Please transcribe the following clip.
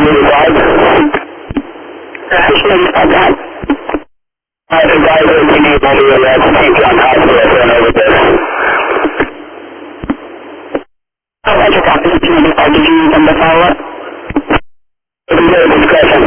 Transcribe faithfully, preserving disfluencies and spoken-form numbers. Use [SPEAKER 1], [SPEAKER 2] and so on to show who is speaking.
[SPEAKER 1] required?
[SPEAKER 2] Actually, not that.
[SPEAKER 1] I advise that we need money in that Saint John Hospital for an overdose.
[SPEAKER 2] Oh, I just got this community card. Did you need them to follow up?
[SPEAKER 1] It's a good discussion.